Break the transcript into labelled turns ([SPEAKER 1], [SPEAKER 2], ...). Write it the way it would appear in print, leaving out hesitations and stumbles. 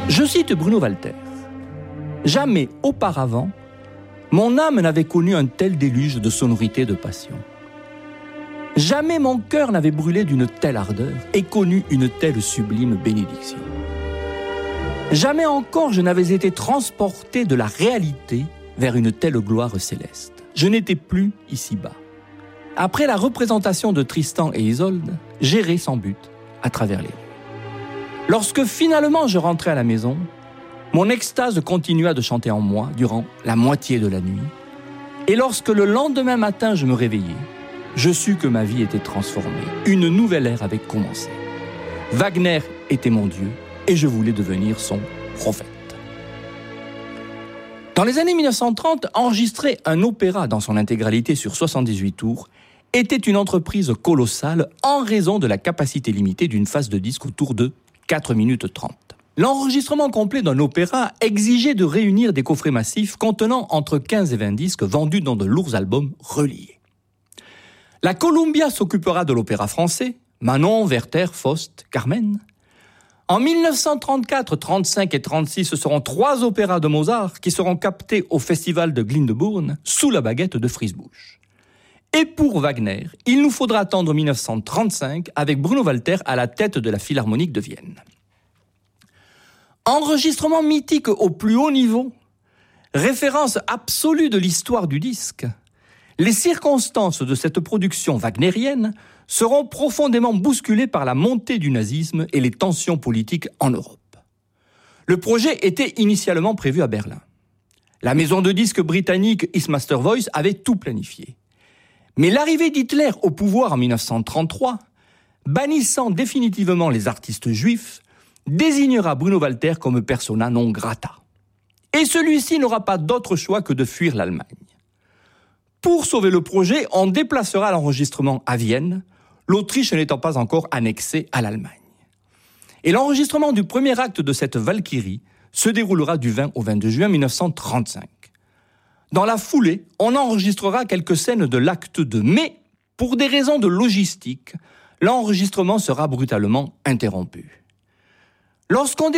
[SPEAKER 1] Je cite Bruno Walter. « Jamais auparavant, mon âme n'avait connu un tel déluge de sonorité et de passion. Jamais mon cœur n'avait brûlé d'une telle ardeur et connu une telle sublime bénédiction. Jamais encore je n'avais été transporté de la réalité vers une telle gloire céleste. Je n'étais plus ici-bas. Après la représentation de Tristan et Isolde, j'errais sans but à travers les rues. Lorsque finalement je rentrai à la maison, mon extase continua de chanter en moi durant la moitié de la nuit. Et lorsque le lendemain matin je me réveillai, je sus que ma vie était transformée. Une nouvelle ère avait commencé. Wagner était mon Dieu et je voulais devenir son prophète. Dans les années 1930, enregistrer un opéra dans son intégralité sur 78 tours était une entreprise colossale en raison de la capacité limitée d'une phase de disque autour de 4 minutes 30. L'enregistrement complet d'un opéra exigeait de réunir des coffrets massifs contenant entre 15 et 20 disques vendus dans de lourds albums reliés. La Columbia s'occupera de l'opéra français, Manon, Werther, Faust, Carmen. En 1934, 35 et 36, ce seront 3 opéras de Mozart qui seront captés au festival de Glyndebourne sous la baguette de Fritz Busch. Et pour Wagner, il nous faudra attendre 1935 avec Bruno Walter à la tête de la Philharmonique de Vienne. Enregistrement mythique au plus haut niveau, référence absolue de l'histoire du disque, les circonstances de cette production wagnérienne seront profondément bousculées par la montée du nazisme et les tensions politiques en Europe. Le projet était initialement prévu à Berlin. La maison de disques britannique East Master Voice avait tout planifié. Mais l'arrivée d'Hitler au pouvoir en 1933, bannissant définitivement les artistes juifs, désignera Bruno Walter comme persona non grata. Et celui-ci n'aura pas d'autre choix que de fuir l'Allemagne. Pour sauver le projet, on déplacera l'enregistrement à Vienne, l'Autriche n'étant pas encore annexée à l'Allemagne. Et l'enregistrement du premier acte de cette Valkyrie se déroulera du 20 au 22 juin 1935. Dans la foulée, on enregistrera quelques scènes de l'acte 2, mais pour des raisons de logistique, l'enregistrement sera brutalement interrompu. Lorsqu'on